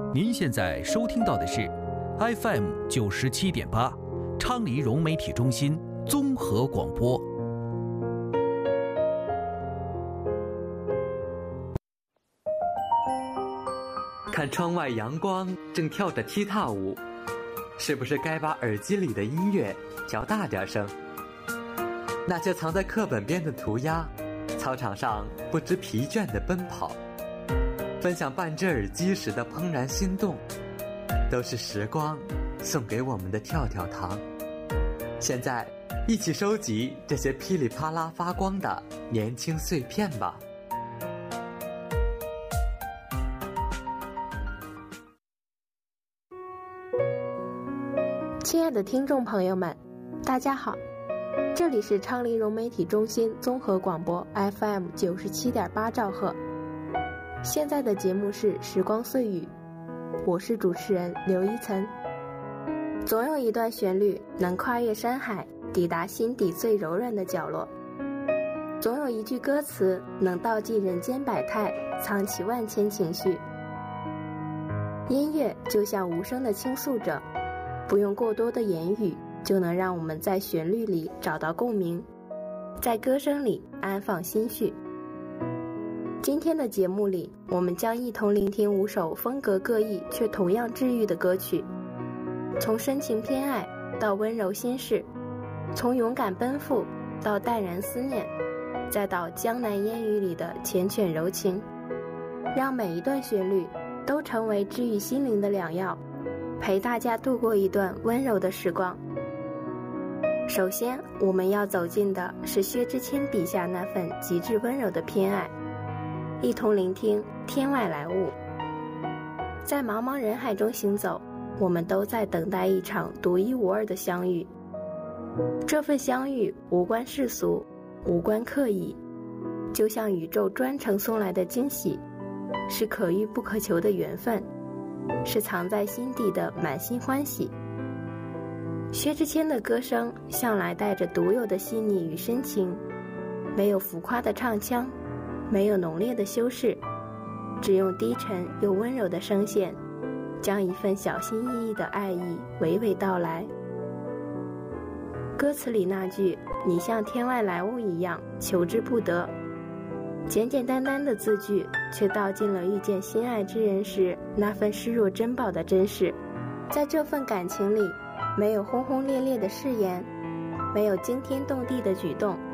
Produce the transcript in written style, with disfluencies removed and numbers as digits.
您现在收听到的是 FM 97.8昌黎融媒体中心综合广播。 看窗外阳光正跳着踢踏舞，是不是该把耳机里的音乐调大点声？那些藏在课本边的涂鸦，操场上不知疲倦地奔跑，分享半只耳机时的怦然心动，都是时光送给我们的跳跳糖。现在一起收集这些噼里啪啦发光的年轻碎片吧。 亲爱的听众朋友们，大家好，这里是昌黎融媒体中心综合广播 FM 97.8兆赫。现在的节目是时光碎语，我是主持人刘一岑。总有一段旋律能跨越山海，抵达心底最柔软的角落；总有一句歌词能道尽人间百态，藏起万千情绪。音乐就像无声的倾诉者，不用过多的言语，就能让我们在旋律里找到共鸣，在歌声里安放心绪。今天的节目里，我们将一同聆听5首风格各异却同样治愈的歌曲，从深情偏爱到温柔心事，从勇敢奔赴到淡然思念，再到江南烟雨里的缱绻柔情，让每一段旋律都成为治愈心灵的良药，陪大家度过一段温柔的时光。首先，我们要走进的是薛之谦笔下那份极致温柔的偏爱，一同聆听《天外来物》。在茫茫人海中行走，我们都在等待一场独一无二的相遇。这份相遇无关世俗，无关刻意，就像宇宙专程送来的惊喜，是可遇不可求的缘分，是藏在心底的满心欢喜。薛之谦的歌声向来带着独有的细腻与深情，没有浮夸的唱腔，没有浓烈的修饰，只用低沉又温柔的声线，将一份小心翼翼的爱意娓娓道来。歌词里那句“你像天外来物一样，求之不得”，简简单单的字句，却道尽了遇见心爱之人时那份视若珍宝的真实。在这份感情里，没有轰轰烈烈的誓言，没有惊天动地的举动，